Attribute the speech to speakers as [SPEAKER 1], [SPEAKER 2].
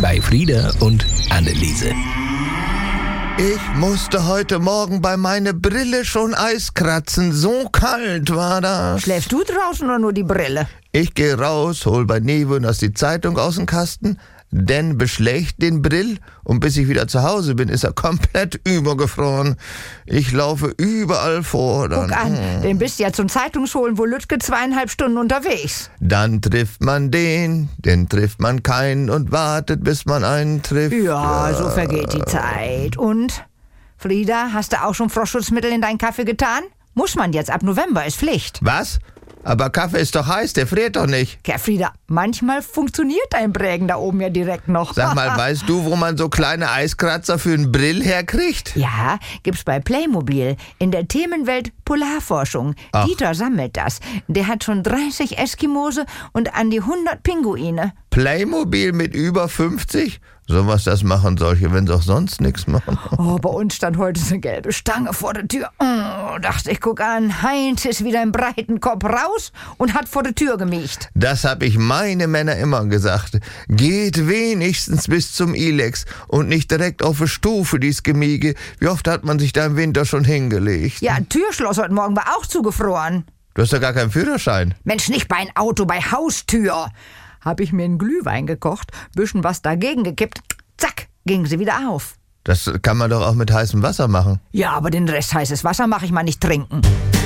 [SPEAKER 1] bei Frieda und Anneliese.
[SPEAKER 2] Ich musste heute Morgen bei meiner Brille schon Eis kratzen. So kalt war das.
[SPEAKER 3] Schläfst du draußen oder nur die Brille?
[SPEAKER 2] Ich geh raus, hol bei Nevenus die Zeitung aus dem Kasten, dann beschlägt den Brill und bis ich wieder zu Hause bin, ist er komplett übergefroren. Ich laufe überall vor.
[SPEAKER 3] Guck an, den bist ja zum Zeitungsholen, wo Lütke 2,5 Stunden unterwegs.
[SPEAKER 2] Dann trifft man den, dann trifft man keinen und wartet, bis man einen trifft.
[SPEAKER 3] Ja, so vergeht die Zeit. Und, Frieda, hast du auch schon Frostschutzmittel in deinen Kaffee getan? Muss man jetzt, ab November ist Pflicht.
[SPEAKER 2] Was? Aber Kaffee ist doch heiß, der friert doch nicht.
[SPEAKER 3] Ja, Frieda, manchmal funktioniert dein Prägen da oben ja direkt noch.
[SPEAKER 2] Sag mal, weißt du, wo man so kleine Eiskratzer für einen Brill herkriegt?
[SPEAKER 3] Ja, gibt's bei Playmobil in der Themenwelt Polarforschung.
[SPEAKER 2] Ach.
[SPEAKER 3] Dieter sammelt das. Der hat schon 30 Eskimose und an die 100 Pinguine.
[SPEAKER 2] Playmobil mit über 50? Sowas, das machen solche, wenn sie auch sonst nichts machen.
[SPEAKER 3] Oh, bei uns stand heute eine gelbe Stange vor der Tür. Oh, dachte ich, guck an, Heinz ist wieder im breiten Kopf raus und hat vor der Tür gemiecht.
[SPEAKER 2] Das hab ich meine Männer immer gesagt. Geht wenigstens bis zum Ilex und nicht direkt auf eine Stufe, dies Gemiege. Wie oft hat man sich da im Winter schon hingelegt?
[SPEAKER 3] Ja, ein Türschloss heute Morgen war auch zugefroren.
[SPEAKER 2] Du hast doch gar keinen Führerschein.
[SPEAKER 3] Mensch, nicht bei ein Auto, bei Haustür. Hab ich mir einen Glühwein gekocht, bisschen was dagegen gekippt, zack, ging sie wieder auf.
[SPEAKER 2] Das kann man doch auch mit heißem Wasser machen.
[SPEAKER 3] Ja, aber den Rest heißes Wasser mache ich mal nicht trinken.